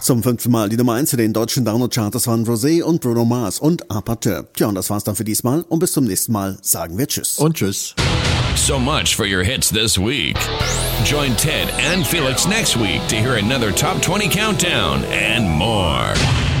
Zum 5. Mal die Nummer 1 in den deutschen Download-Charts waren Rosé und Bruno Mars und Apateur. Tja, und das war's dann für diesmal und bis zum nächsten Mal sagen wir Tschüss. Und Tschüss. So much for your hits this week. Join Ted and Felix next week to hear another Top 20 countdown and more.